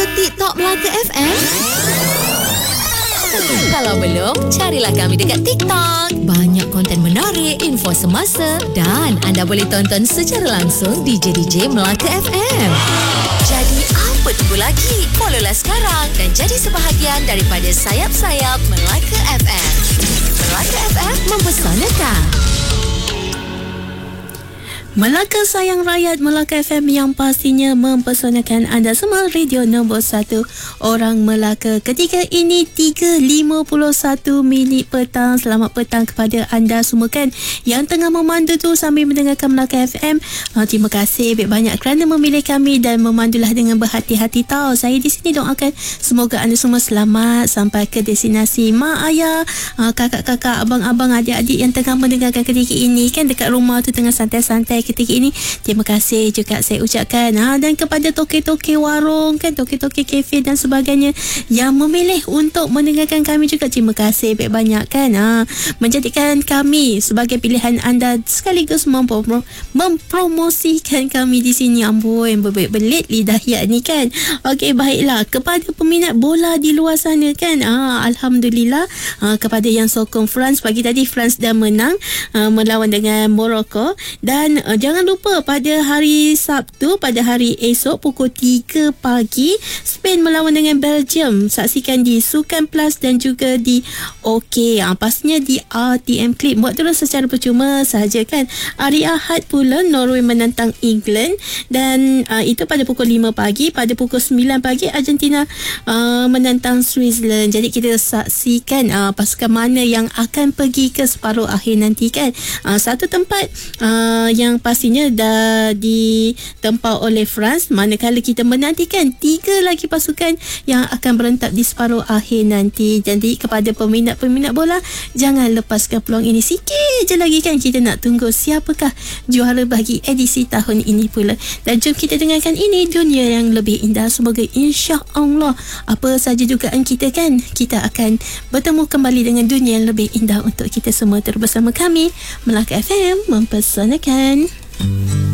TikTok Melaka FM? Kalau belum, carilah kami dekat TikTok. Banyak konten menarik, info semasa dan anda boleh tonton secara langsung DJ Melaka FM. Jadi apa tunggu lagi? Follow-lah sekarang dan jadi sebahagian daripada sayap-sayap Melaka FM. Melaka FM mempersanakan. Melaka sayang rakyat, Melaka FM yang pastinya mempersanakan anda semua. Radio nombor 1 orang Melaka. Ketika ini 3.51 minit petang. Selamat petang kepada anda semua kan yang tengah memandu tu sambil mendengarkan Melaka FM. Terima kasih banyak kerana memilih kami dan memandulah dengan berhati-hati tau. Saya di sini doakan semoga anda semua selamat sampai ke destinasi. Mak, ayah, kakak-kakak, abang-abang, adik-adik yang tengah mendengarkan ketika ini kan dekat rumah tu tengah santai-santai ketika ini, terima kasih juga saya ucapkan. Dan kepada toke-toke warung kan, toke-toke kafe dan sebagainya yang memilih untuk mendengarkan kami juga, terima kasih banyak kan. Menjadikan kami sebagai pilihan anda sekaligus mempromosikan kami di sini. Amboi, berbelit lidah ya ni kan. Okey, baiklah, kepada peminat bola di luar sana kan, alhamdulillah, kepada yang sokong France pagi tadi, France dah menang melawan dengan Morocco. Dan jangan lupa pada hari Sabtu, pada hari esok pukul 3 pagi Spain melawan dengan Belgium. Saksikan di Sukan Plus dan juga di OK. Pastinya di RTM Clip. Buat terus secara percuma sahaja kan. Hari Ahad pula Norway menentang England dan itu pada pukul 5 pagi. Pada pukul 9 pagi Argentina menentang Switzerland. Jadi kita saksikan pasukan mana yang akan pergi ke separuh akhir nanti kan. Satu tempat yang pastinya dah ditempau oleh France, manakala kita menantikan 3 lagi pasukan yang akan berentap di separuh akhir nanti. Jadi kepada peminat-peminat bola, jangan lepaskan peluang ini. Sikit je lagi kan kita nak tunggu siapakah juara bagi edisi tahun ini pula. Dan jom kita dengarkan ini, dunia yang lebih indah. Semoga insya-Allah apa saja dugaan kita kan, kita akan bertemu kembali dengan dunia yang lebih indah untuk kita semua. Terus bersama kami Melaka FM mempersanakan.